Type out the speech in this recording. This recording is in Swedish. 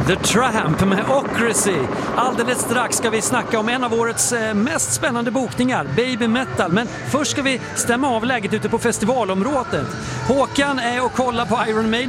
The Tramp med Ocracy. Alldeles strax ska vi snacka om en av årets mest spännande bokningar, Baby Metal. Men först ska vi stämma av läget ute på festivalområdet. Håkan är och kollar på Iron Maiden